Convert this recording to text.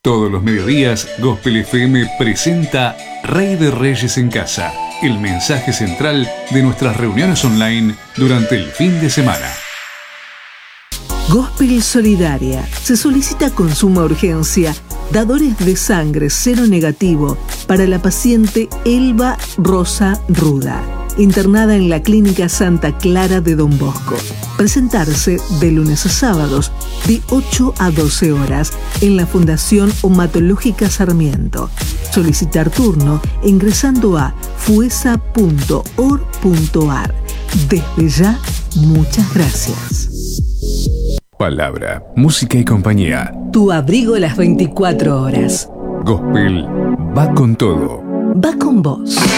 Todos los mediodías, Gospel FM presenta Rey de Reyes en Casa, el mensaje central de nuestras reuniones online durante el fin de semana. Gospel Solidaria. Se solicita con suma urgencia dadores de sangre cero negativo para la paciente Elba Rosa Ruda, internada en la Clínica Santa Clara de Don Bosco. Presentarse de lunes a sábados de 8 a 12 horas en la Fundación Omatológica Sarmiento. Solicitar turno ingresando a fuesa.org.ar. Desde ya, muchas gracias. Palabra, música y compañía. Tu abrigo las 24 horas. Gospel va con todo. Va con vos.